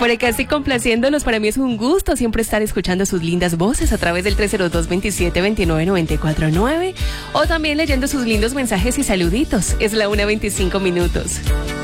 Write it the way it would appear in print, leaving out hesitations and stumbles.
Por acá estoy complaciéndolos. Para mí es un gusto siempre estar escuchando sus lindas voces a través del 302-2729-949 o también leyendo sus lindos mensajes y saluditos. Es la 1:25 minutos.